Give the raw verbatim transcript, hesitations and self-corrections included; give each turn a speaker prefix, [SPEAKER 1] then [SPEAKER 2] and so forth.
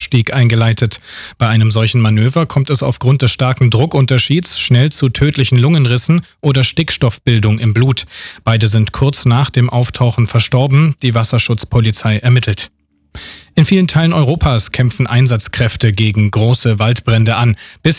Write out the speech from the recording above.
[SPEAKER 1] Ausstieg eingeleitet. Bei einem solchen Manöver kommt es aufgrund des starken Druckunterschieds schnell zu tödlichen Lungenrissen oder Stickstoffbildung im Blut. Beide sind kurz nach dem Auftauchen verstorben. Die Wasserschutzpolizei ermittelt. In vielen Teilen Europas kämpfen Einsatzkräfte gegen große Waldbrände an. Bis